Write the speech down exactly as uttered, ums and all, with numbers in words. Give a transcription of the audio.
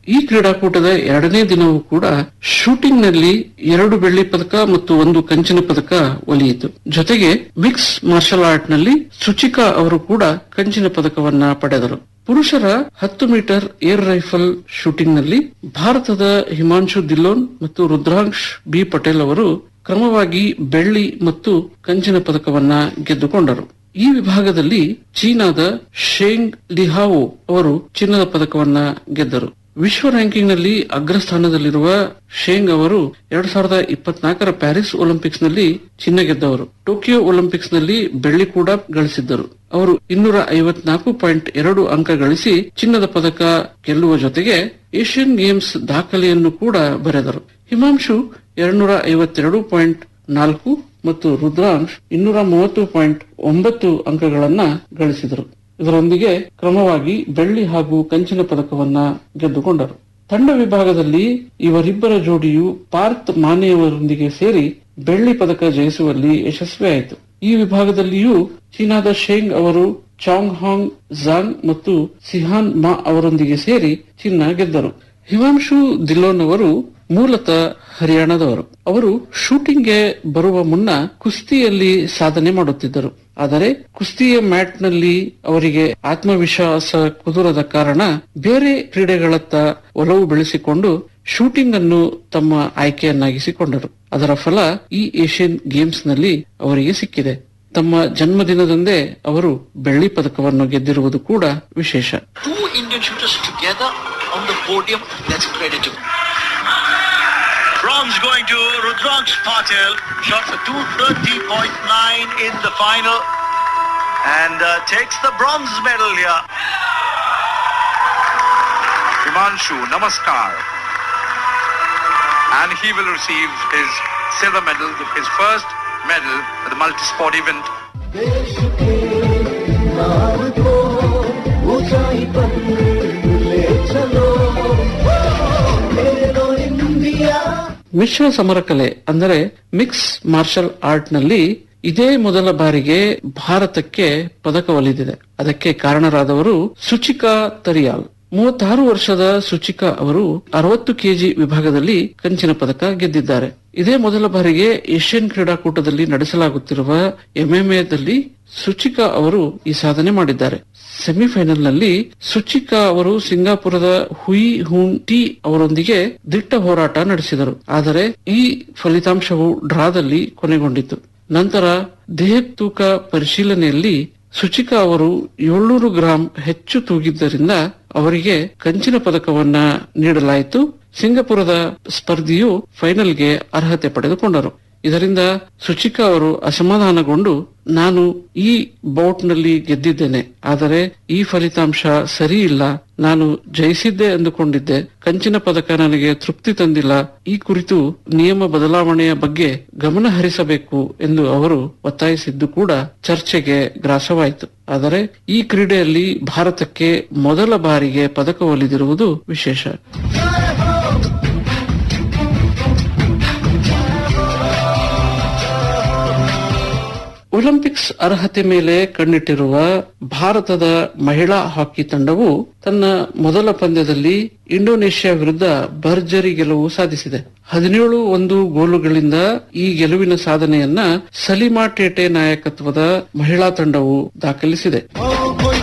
ಈ ಕ್ರೀಡಾಕೂಟದ ಎರಡನೇ ದಿನವೂ ಕೂಡ ಶೂಟಿಂಗ್ ನಲ್ಲಿ ಎರಡು ಬೆಳ್ಳಿ ಪದಕ ಮತ್ತು ಒಂದು ಕಂಚಿನ ಪದಕ ಒಲಿಯಿತು. ಜೊತೆಗೆ ಮಿಕ್ಸ್ ಮಾರ್ಷಲ್ ಆರ್ಟ್ ನಲ್ಲಿ ಸುಚಿಕಾ ಅವರು ಕೂಡ ಕಂಚಿನ ಪದಕವನ್ನ ಪಡೆದರು. ಪುರುಷರ ಹತ್ತು ಮೀಟರ್ ಏರ್ ರೈಫಲ್ ಶೂಟಿಂಗ್ ನಲ್ಲಿ ಭಾರತದ ಹಿಮಾಂಶು ಧಿಲ್ಲೋನ್ ಮತ್ತು ರುದ್ರಾಂಶ್ ಬಿ ಪಟೇಲ್ ಅವರು ಕ್ರಮವಾಗಿ ಬೆಳ್ಳಿ ಮತ್ತು ಕಂಚಿನ ಪದಕವನ್ನ ಗೆದ್ದುಕೊಂಡರು. ಈ ವಿಭಾಗದಲ್ಲಿ ಚೀನಾದ ಶೆಂಗ್ ಲಿಹಾವೋ ಅವರು ಚಿನ್ನದ ಪದಕವನ್ನ ಗೆದ್ದರು. ವಿಶ್ವ ರ್ಯಾಂಕಿಂಗ್ ನಲ್ಲಿ ಅಗ್ರಸ್ಥಾನದಲ್ಲಿರುವ ಶೆಂಗ್ ಅವರು ಎರಡ್ ಸಾವಿರದ ಇಪ್ಪತ್ನಾಲ್ಕರ ಪ್ಯಾರಿಸ್ ಒಲಿಂಪಿಕ್ಸ್ ನಲ್ಲಿ ಚಿನ್ನ ಗೆದ್ದವರು. ಟೋಕಿಯೋ ಒಲಿಂಪಿಕ್ಸ್ ನಲ್ಲಿ ಬೆಳ್ಳಿ ಕೂಡ ಗಳಿಸಿದ್ದರು. ಅವರು ಇನ್ನೂರ ಐವತ್ನಾಲ್ಕು ಪಾಯಿಂಟ್ ಎರಡು ಅಂಕ ಗಳಿಸಿ ಚಿನ್ನದ ಪದಕ ಗೆಲ್ಲುವ ಜೊತೆಗೆ ಏಷ್ಯನ್ ಗೇಮ್ಸ್ ದಾಖಲೆಯನ್ನು ಕೂಡ ಬರೆದರು. ಹಿಮಾಂಶು ಎರಡ್ನೂರ ಐವತ್ತೆರಡು ಪಾಯಿಂಟ್ ನಾಲ್ಕು ಮತ್ತು ರುದ್ರಾಂಶ್ ಇನ್ನೂರ ಮೂವತ್ತು ಪಾಯಿಂಟ್ ಒಂಬತ್ತು ಅಂಕಗಳನ್ನ ಗಳಿಸಿದರು. ಇದರೊಂದಿಗೆ ಕ್ರಮವಾಗಿ ಬೆಳ್ಳಿ ಹಾಗೂ ಕಂಚಿನ ಪದಕವನ್ನ ಗೆದ್ದುಕೊಂಡರು. ತಂಡ ವಿಭಾಗದಲ್ಲಿ ಇವರಿಬ್ಬರ ಜೋಡಿಯು ಪಾರ್ಥ್ ಮಾನೆಯವರೊಂದಿಗೆ ಸೇರಿ ಬೆಳ್ಳಿ ಪದಕ ಜಯಿಸುವಲ್ಲಿ ಯಶಸ್ವಿಯಾಯಿತು. ಈ ವಿಭಾಗದಲ್ಲಿಯೂ ಚೀನಾದ ಶೆಂಗ್ ಅವರು ಚಾಂಗ್ ಹಾಂಗ್ ಝಾಂಗ್ ಮತ್ತು ಸಿಹಾನ್ ಮಾ ಅವರೊಂದಿಗೆ ಸೇರಿ ಚಿನ್ನ ಗೆದ್ದರು. ಹಿಮಾಂಶು ಧಿಲ್ಲೋನ್ ಅವರು ಮೂಲತಃ ಹರಿಯಾಣದವರು. ಅವರು ಶೂಟಿಂಗ್ಗೆ ಬರುವ ಮುನ್ನ ಕುಸ್ತಿಯಲ್ಲಿ ಸಾಧನೆ ಮಾಡುತ್ತಿದ್ದರು. ಆದರೆ ಕುಸ್ತಿಯ ಮ್ಯಾಟ್ ನಲ್ಲಿ ಅವರಿಗೆ ಆತ್ಮವಿಶ್ವಾಸ ಕುದುರದ ಕಾರಣ ಬೇರೆ ಕ್ರೀಡೆಗಳತ್ತ ಒಲವು ಬೆಳೆಸಿಕೊಂಡು ಶೂಟಿಂಗ್ ಅನ್ನು ತಮ್ಮ ಆಯ್ಕೆಯನ್ನಾಗಿಸಿಕೊಂಡರು. ಅದರ ಫಲ ಈ ಏಷ್ಯನ್ ಗೇಮ್ಸ್ ನಲ್ಲಿ ಅವರಿಗೆ ಸಿಕ್ಕಿದೆ. ತಮ್ಮ ಜನ್ಮದಿನದಂದೇ ಅವರು ಬೆಳ್ಳಿ ಪದಕವನ್ನು ಗೆದ್ದಿರುವುದು ಕೂಡ ವಿಶೇಷ. Bronze going to Rudraksh Patel, shot for two thirty point nine in the final and uh, takes the bronze medal here. Himanshu, namaskar. And he will receive his silver medal, his first medal at the multi-sport event. ಮಿಶ್ರ ಸಮರಕಲೆ ಅಂದರೆ mix marshal art ನಲ್ಲಿ ಇದೇ ಮೊದಲ ಬಾರಿಗೆ ಭಾರತಕ್ಕೆ ಪದಕ ಒಲಿದಿದೆ. ಅದಕ್ಕೆ ಕಾರಣರಾದವರು ಸುಚಿಕಾ ತರಿಯಾಲ್. ಮೂವತ್ತಾರು ವರ್ಷದ ಸುಚಿಕಾ ಅವರು ಅರವತ್ತು ಕೆಜಿ ವಿಭಾಗದಲ್ಲಿ ಕಂಚಿನ ಪದಕ ಗೆದ್ದಿದ್ದಾರೆ. ಇದೇ ಮೊದಲ ಬಾರಿಗೆ ಏಷ್ಯನ್ ಕ್ರೀಡಾಕೂಟದಲ್ಲಿ ನಡೆಸಲಾಗುತ್ತಿರುವ ಎಂಎಂಎದಲ್ಲಿ ಸುಚಿಕಾ ಅವರು ಈ ಸಾಧನೆ ಮಾಡಿದ್ದಾರೆ. ಸೆಮಿಫೈನಲ್ ನಲ್ಲಿ ಸುಚಿಕಾ ಅವರು ಸಿಂಗಾಪುರದ ಹುಯಿ ಹೂನ್ ಟಿ ಅವರೊಂದಿಗೆ ದಿಟ್ಟ ಹೋರಾಟ ನಡೆಸಿದರು. ಆದರೆ ಈ ಫಲಿತಾಂಶವು ಡ್ರಾದಲ್ಲಿ ಕೊನೆಗೊಂಡಿತು. ನಂತರ ದೇಹ ತೂಕ ಪರಿಶೀಲನೆಯಲ್ಲಿ ಸುಚಿಕಾ ಅವರು ಏಳ್ನೂರು ಗ್ರಾಂ ಹೆಚ್ಚು ತೂಗಿದ್ದರಿಂದ ಅವರಿಗೆ ಕಂಚಿನ ಪದಕವನ್ನ ನೀಡಲಾಯಿತು. ಸಿಂಗಾಪುರದ ಸ್ಪರ್ಧಿಯು ಫೈನಲ್ಗೆ ಅರ್ಹತೆ ಪಡೆದುಕೊಂಡರು. ಇದರಿಂದ ಸುಚಿಕಾ ಅವರು ಅಸಮಾಧಾನಗೊಂಡು ನಾನು ಈ ಬೌಟ್ ನಲ್ಲಿ ಗೆದ್ದಿದ್ದೇನೆ, ಆದರೆ ಈ ಫಲಿತಾಂಶ ಸರಿ ಇಲ್ಲ, ನಾನು ಜಯಿಸಿದ್ದೆ ಎಂದುಕೊಂಡಿದ್ದೆ, ಕಂಚಿನ ಪದಕ ನನಗೆ ತೃಪ್ತಿ ತಂದಿಲ್ಲ, ಈ ಕುರಿತು ನಿಯಮ ಬದಲಾವಣೆಯ ಬಗ್ಗೆ ಗಮನ ಹರಿಸಬೇಕು ಎಂದು ಅವರು ಒತ್ತಾಯಿಸಿದ್ದು ಕೂಡ ಚರ್ಚೆಗೆ ಗ್ರಾಸವಾಯಿತು. ಆದರೆ ಈ ಕ್ರೀಡೆಯಲ್ಲಿ ಭಾರತಕ್ಕೆ ಮೊದಲ ಬಾರಿಗೆ ಪದಕ ಒಲಿದಿರುವುದು ವಿಶೇಷ. ಒಲಿಂಪಿಕ್ಸ್ ಅರ್ಹತೆ ಮೇಲೆ ಕಣ್ಣಿಟ್ಟಿರುವ ಭಾರತದ ಮಹಿಳಾ ಹಾಕಿ ತಂಡವು ತನ್ನ ಮೊದಲ ಪಂದ್ಯದಲ್ಲಿ ಇಂಡೋನೇಷ್ಯಾ ವಿರುದ್ಧ ಭರ್ಜರಿ ಗೆಲುವು ಸಾಧಿಸಿದೆ. ಹದಿನೇಳು ಒಂದು ಗೋಲುಗಳಿಂದ ಈ ಗೆಲುವಿನ ಸಾಧನೆಯನ್ನ ಸಲಿಮಾ ಟೇಟೆ ನಾಯಕತ್ವದ ಮಹಿಳಾ ತಂಡವು ದಾಖಲಿಸಿದೆ.